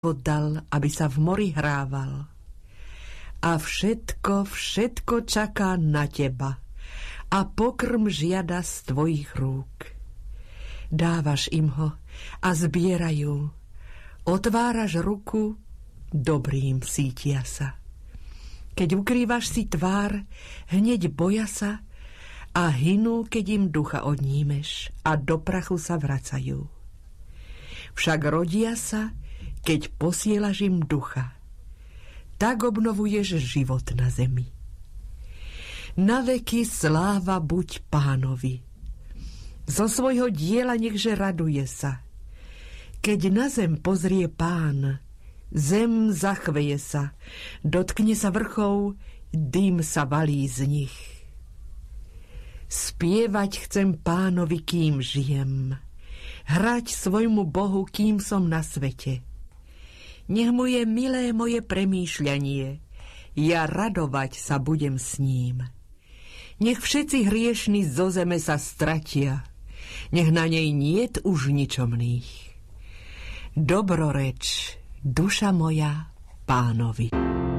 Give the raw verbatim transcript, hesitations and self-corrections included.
oddal, aby sa v mori hrával. A všetko, všetko čaká na teba a pokrm žiada z tvojich rúk. Dávaš im ho a zbierajú. Otváraš ruku, dobrým sítia sa. Keď ukrývaš si tvár, hneď boja sa a hynú, keď im ducha odnímeš a do prachu sa vracajú. Však rodia sa, keď posielaš im ducha. Tak obnovuješ život na zemi. Na veky sláva buď Pánovi. Zo svojho diela nechže raduje sa. Keď na zem pozrie Pán, zem zachveje sa, dotkne sa vrchov, dym sa valí z nich. Spievať chcem Pánovi, kým žijem, hrať svojmu Bohu, kým som na svete. Nech mu je milé moje premýšľanie, ja radovať sa budem s ním. Nech všetci hriešni zo zeme sa stratia, nech na nej niet už ničomných. Dobroreč, duša moja, Pánovi.